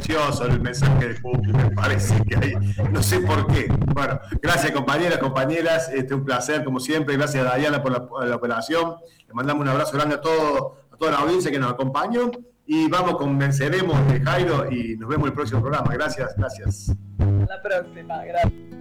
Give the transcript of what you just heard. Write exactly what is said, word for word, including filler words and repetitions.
silencioso el mensaje de Pupi, me parece que ahí, no sé por qué. Bueno, gracias compañeras, compañeras, este, un placer como siempre, gracias a Diana por la, por la operación, le mandamos un abrazo grande a, todo, a toda la audiencia que nos acompañó y vamos, convenceremos de Jairo y nos vemos en el próximo programa. Gracias, gracias. Hasta la próxima, gracias.